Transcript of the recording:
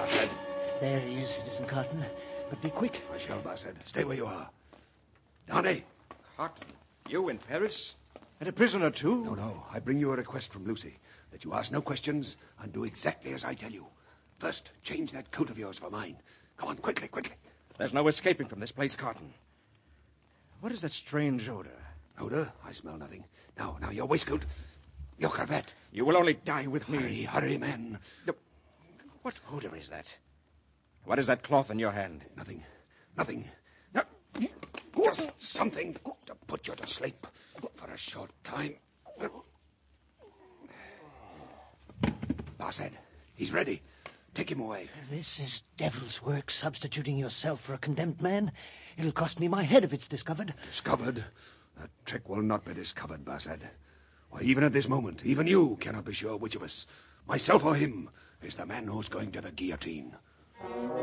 Barsad. There he is, Citizen Carton. But be quick. I shall, Barsad. Stay where you are. Darnay. Carton, you in Paris? And a prisoner, too? No. I bring you a request from Lucy, that you ask no questions and do exactly as I tell you. First, change that coat of yours for mine. Come on, quickly. There's no escaping from this place, Carton. What is that strange odor? Odor? I smell nothing. Now, your waistcoat. Your cravat. You will only die with me. Hurry, man. What odor is that? What is that cloth in your hand? Nothing. No, just something to put you to sleep for a short time. Barsad, he's ready. Take him away. This is devil's work, substituting yourself for a condemned man. It'll cost me my head if it's discovered. Discovered? That trick will not be discovered, Barsad. Why, even at this moment, even you cannot be sure which of us, myself or him, is the man who's going to the guillotine.